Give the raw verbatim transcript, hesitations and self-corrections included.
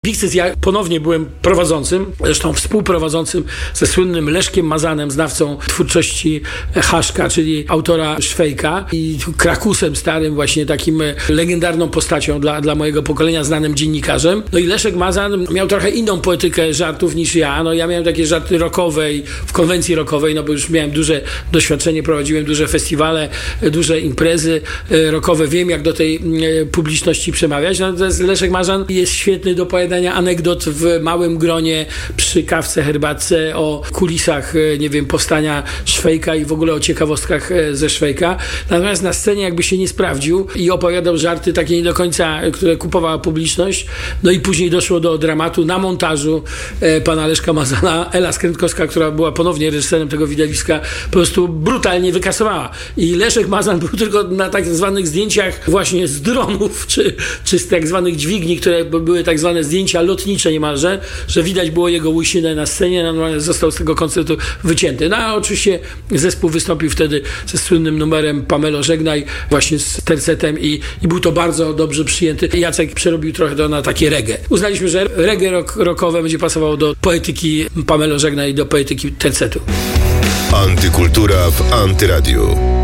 Wixys, ja ponownie byłem prowadzącym, zresztą współprowadzącym ze słynnym Leszkiem Mazanem, znawcą twórczości Haszka, czyli autora Szwejka, i Krakusem starym, właśnie takim legendarną postacią dla, dla mojego pokolenia, znanym dziennikarzem. No i Leszek Mazan miał trochę inną poetykę żartów niż ja. No ja miałem takie żarty rockowe i w konwencji rockowej, no bo już miałem duże doświadczenie, prowadziłem duże festiwale, duże imprezy rockowe, wiem jak do tej publiczności przemawiać. Natomiast Leszek Mazan jest świetny do powiadania anegdot w małym gronie przy kawce, herbatce o kulisach, nie wiem, powstania Szwejka i w ogóle o ciekawostkach ze Szwejka. Natomiast na scenie jakby się nie sprawdził i opowiadał żarty takie nie do końca, które kupowała publiczność. No i później doszło do dramatu na montażu e, pana Leszka Mazana. Ela Skrętkowska, która była ponownie reżyserem tego widowiska, po prostu brutalnie wykasowała. I Leszek Mazan był tylko na tak zwanych zdjęciach właśnie z dronów, czy, czy z tak zwanych dźwigni, które były tak zwane zdjęcia lotnicze niemalże, że widać było jego łysinę na scenie, normalnie został z tego koncertu wycięty. No a oczywiście zespół wystąpił wtedy ze słynnym numerem Pamelo Żegnaj, właśnie z tercetem i, i był to bardzo dobrze przyjęty. Jacek przerobił trochę to na takie reggae. Uznaliśmy, że reggae rock, rockowe będzie pasowało do poetyki Pamelo Żegnaj i do poetyki tercetu. Antykultura w Antyradiu.